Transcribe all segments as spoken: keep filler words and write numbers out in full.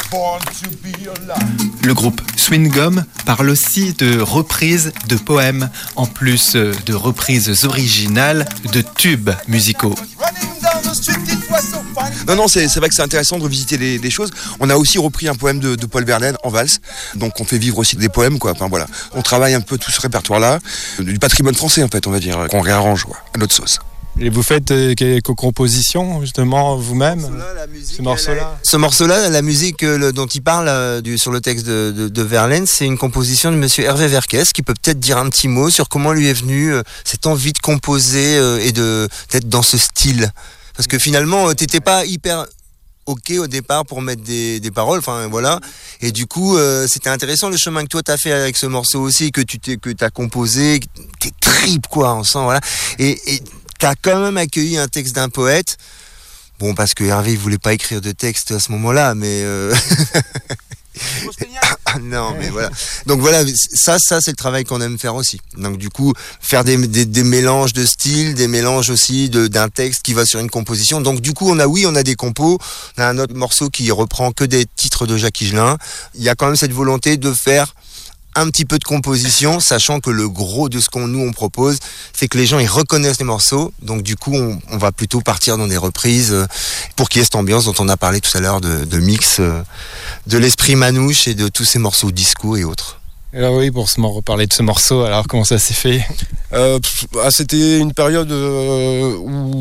Le groupe Swing Gum parle aussi de reprises de poèmes, en plus de reprises originales de tubes musicaux. Non, non, c'est, c'est vrai que c'est intéressant de revisiter des, des choses. On a aussi repris un poème de, de Paul Verlaine en valse, donc on fait vivre aussi des poèmes, quoi. Enfin voilà, on travaille un peu tout ce répertoire-là, du patrimoine français en fait, on va dire, qu'on réarrange quoi, à notre sauce. Et vous faites euh, quelques compositions justement vous-même, ce morceau-là, la musique, ce morceau-là Ce morceau-là, la musique euh, le, dont il parle euh, du, sur le texte de, de, de Verlaine, c'est une composition de monsieur Hervé Verkès, qui peut peut-être dire un petit mot sur comment lui est venue euh, cette envie de composer euh, et de, d'être dans ce style. Parce que finalement, euh, t'étais pas hyper ok au départ pour mettre des, des paroles, enfin voilà. Et du coup, euh, c'était intéressant le chemin que toi t'as fait avec ce morceau aussi, que tu t'es, que t'as composé, tes tripes quoi, on sent, voilà. Et, et t'as quand même accueilli un texte d'un poète. Bon, parce que Hervé, il voulait pas écrire de texte à ce moment-là, mais euh... ah, non, mais voilà. Donc voilà, ça, ça, c'est le travail qu'on aime faire aussi. Donc du coup, faire des, des, des mélanges de styles, des mélanges aussi de, d'un texte qui va sur une composition. Donc du coup, on a, oui, on a des compos. On a un autre morceau qui reprend que des titres de Jacques Higelin. Il y a quand même cette volonté de faire un petit peu de composition, sachant que le gros de ce qu'on nous on propose, c'est que les gens ils reconnaissent les morceaux. Donc du coup, on, on va plutôt partir dans des reprises euh, pour qu'il y ait cette ambiance dont on a parlé tout à l'heure de, de mix, euh, de l'esprit manouche et de tous ces morceaux disco et autres. Alors oui, pour se reparler de ce morceau, alors comment ça s'est fait ? euh, ah, C'était une période euh,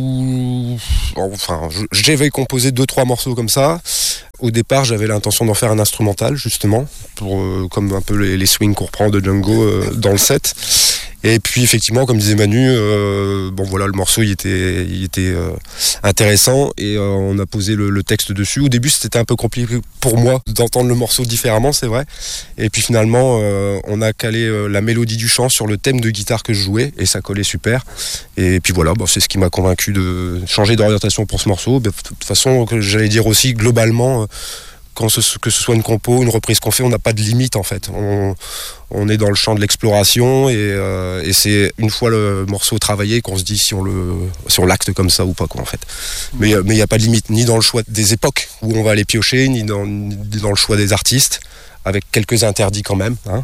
où enfin, j'avais composé deux trois morceaux comme ça. Au départ, j'avais l'intention d'en faire un instrumental, justement, pour, euh, comme un peu les, les swings qu'on reprend de Django euh, dans le set. Et puis, effectivement, comme disait Manu, euh, bon voilà, le morceau il était, il était euh, intéressant et euh, on a posé le, le texte dessus. Au début, c'était un peu compliqué pour moi d'entendre le morceau différemment, c'est vrai. Et puis finalement, euh, on a calé euh, la mélodie du chant sur le thème de guitare que je jouais et ça collait super. Et puis voilà, bon, c'est ce qui m'a convaincu de changer d'orientation pour ce morceau. De toute façon, j'allais dire aussi globalement. Quand ce, que ce soit une compo, une reprise qu'on fait, on n'a pas de limite en fait. On, on est dans le champ de l'exploration et, euh, et c'est une fois le morceau travaillé qu'on se dit si on le, si on l'acte comme ça ou pas quoi en fait. Mais mais il n'y a pas de limite ni dans le choix des époques où on va aller piocher, ni dans, ni dans le choix des artistes, avec quelques interdits quand même. Hein.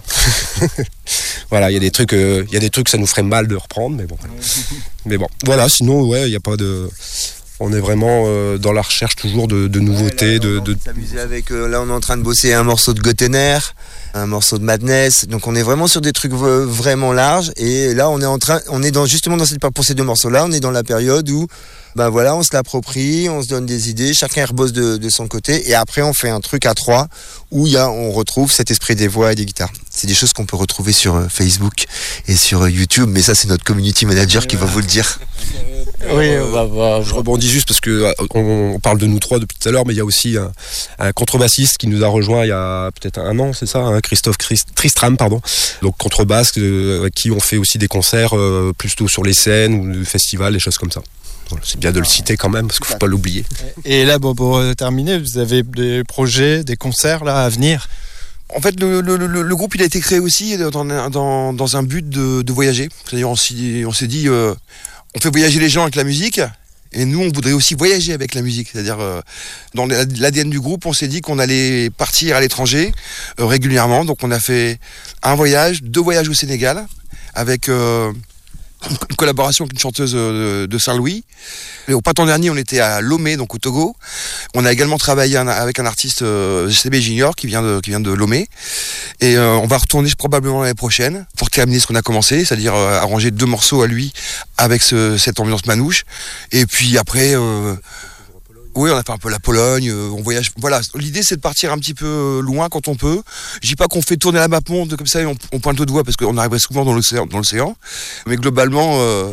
Voilà, il y a des trucs, il euh, y a des trucs ça nous ferait mal de reprendre, mais bon. Voilà. Mais bon, voilà. Sinon ouais, il n'y a pas de on est vraiment euh, dans la recherche toujours de, de nouveautés. Ouais, là, de, de... s'amuser avec, euh, là, on est en train de bosser un morceau de Gotener, un morceau de Madness. Donc, on est vraiment sur des trucs v- vraiment larges. Et là, on est en train, on est dans, justement dans cette, pour ces deux morceaux-là, on est dans la période où, ben voilà, on se l'approprie, on se donne des idées, chacun rebosse de, de son côté. Et après, on fait un truc à trois où il y a, on retrouve cet esprit des voix et des guitares. C'est des choses qu'on peut retrouver sur euh, Facebook et sur euh, YouTube. Mais ça, c'est notre community manager qui va vous le dire. Oui, on va voir. Je rebondis juste parce que on, on parle de nous trois depuis tout à l'heure, mais il y a aussi un, un contrebassiste qui nous a rejoint il y a peut-être un an, c'est ça, hein, Christophe Christ, Tristram, pardon. Donc contrebasse, euh, avec qui on fait aussi des concerts euh, plutôt sur les scènes ou des festivals, des choses comme ça. Voilà, c'est bien de le citer quand même parce qu'il ne faut pas l'oublier. Et là, bon, pour terminer, vous avez des projets, des concerts là à venir ? En fait, le, le, le, le groupe il a été créé aussi dans, dans, dans un but de, de voyager. C'est-à-dire, on s'est, on s'est dit. Euh, On fait voyager les gens avec la musique, et nous, on voudrait aussi voyager avec la musique. C'est-à-dire, euh, dans l'A D N du groupe, on s'est dit qu'on allait partir à l'étranger euh, régulièrement. Donc, on a fait un voyage, deux voyages au Sénégal, avec euh, une collaboration avec une chanteuse de, de Saint-Louis. Et au printemps dernier, on était à Lomé, donc au Togo. On a également travaillé un, avec un artiste euh, G C B Junior qui vient de, qui vient de Lomé. Et euh, on va retourner probablement l'année prochaine pour terminer ce qu'on a commencé, c'est-à-dire euh, arranger deux morceaux à lui avec ce, cette ambiance manouche. Et puis après, euh, oui, on a fait un peu la Pologne, euh, on voyage. Voilà, l'idée c'est de partir un petit peu loin quand on peut. Je dis pas qu'on fait tourner la map monde comme ça et on, on pointe le doigt parce qu'on arriverait souvent dans l'océan, dans l'océan. Mais globalement, euh,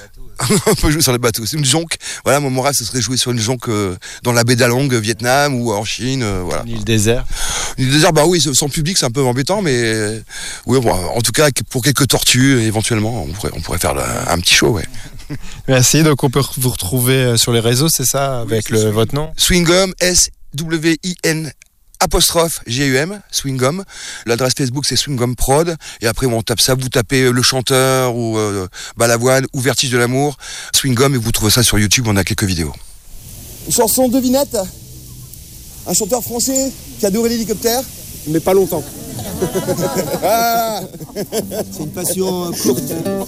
on peut jouer sur les bateaux. C'est une jonque. Voilà, mon rêve, ce serait jouer sur une jonque euh, dans la baie d'Along, Vietnam ou en Chine. Euh, voilà. Une île désert. Une île désert, bah oui, sans public, c'est un peu embêtant, mais euh, oui, bon, en tout cas, pour quelques tortues, éventuellement, on pourrait, on pourrait faire le, un petit show, ouais. Merci. Donc, on peut vous retrouver sur les réseaux, c'est ça, avec oui, c'est le, votre nom ? Swing Gum, S W I N apostrophe G U M, Swing Gum. L'adresse Facebook c'est Swing Gum Prod. Et après on tape ça, vous tapez Le Chanteur ou euh, Balavoine ou Vertige de l'amour, Swing Gum et vous trouvez ça sur YouTube, on a quelques vidéos. Une chanson devinette ? Un chanteur français qui adorait l'hélicoptère. Mais pas longtemps. Ah C'est une passion euh, courte.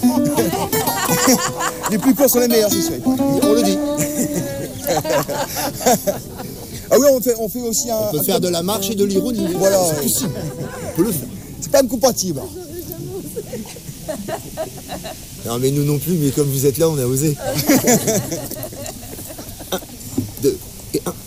Les plus courts sont les meilleurs, c'est sûr. On le dit. Ah oui, on fait, on fait aussi un... On peut faire de la marche et de l'ironie. Voilà. C'est possible. On peut le faire. C'est pas incompatible. Non mais nous non plus, mais comme vous êtes là, on a osé. Un, deux et un.